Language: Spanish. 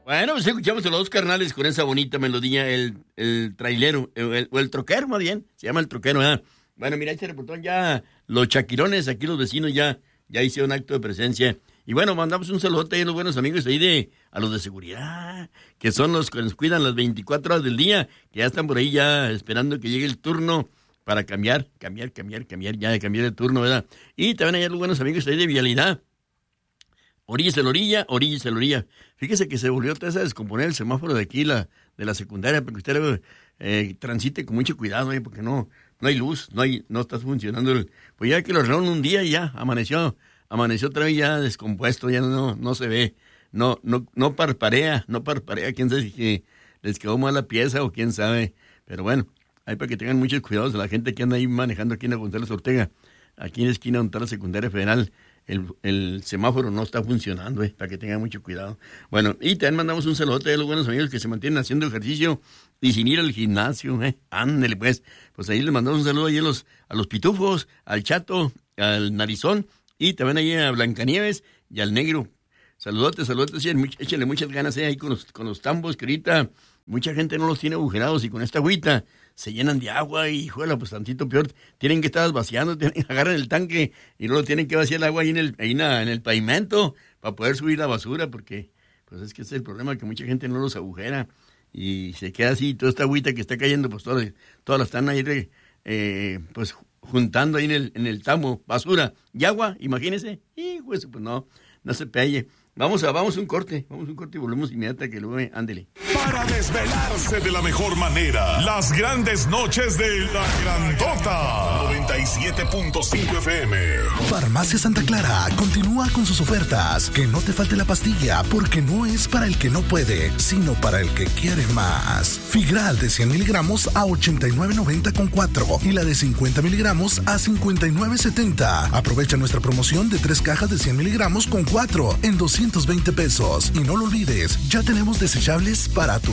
Bueno, pues escuchamos a los dos carnales con esa bonita melodía, el trailero, o el troquero más bien, se llama el troquero, ¿verdad? Bueno, mira, este reportón ya, los chaquirones, aquí los vecinos ya hicieron acto de presencia. Y bueno, mandamos un saludote a los buenos amigos ahí a los de seguridad, que son los que nos cuidan las 24 horas del día, que ya están por ahí ya esperando que llegue el turno para cambiar de turno, ¿verdad? Y también hay los buenos amigos ahí de vialidad. Orillas en la orilla. Fíjese que se volvió a descomponer el semáforo de aquí, de la secundaria, para que usted transite con mucho cuidado, porque no hay luz, no está funcionando. Pues ya que lo arreglaron un día y ya amaneció otra vez ya descompuesto, ya no se ve, no parparea, quién sabe si les quedó mal la pieza o quién sabe, pero bueno, hay para que tengan muchos cuidados a la gente que anda ahí manejando aquí en la González Ortega, aquí en la esquina donde está la secundaria federal. El semáforo no está funcionando, para que tengan mucho cuidado. Bueno, y también mandamos un saludote a los buenos amigos que se mantienen haciendo ejercicio y sin ir al gimnasio, ándele pues ahí les mandamos un saludo ahí a los pitufos, al Chato, al Narizón, y también ahí a Blancanieves y al Negro. Saludotes, sí, échenle muchas ganas ahí con los tambos, que ahorita mucha gente no los tiene agujerados y con esta agüita se llenan de agua y, juela, pues tantito peor. Tienen que estar vaciando, agarran el tanque y luego tienen que vaciar el agua ahí en el pavimento para poder subir la basura, porque pues es que ese es el problema, que mucha gente no los agujera y se queda así, toda esta agüita que está cayendo, pues todas las están ahí pues juntando ahí en el tambo, basura y agua, imagínense, y pues no se pelle. Vamos a un corte y volvemos inmediatamente, que luego ándele. Para desvelarse de la mejor manera, las grandes noches de La Grandota. 97.5 FM. Farmacia Santa Clara continúa con sus ofertas. Que no te falte la pastilla, porque no es para el que no puede, sino para el que quiere más. Figral de 100 miligramos a 89.90 con 4 y la de 50 miligramos a 59.70. Aprovecha nuestra promoción de 3 cajas de 100 miligramos con 4 en 220 pesos. Y no lo olvides, ya tenemos desechables para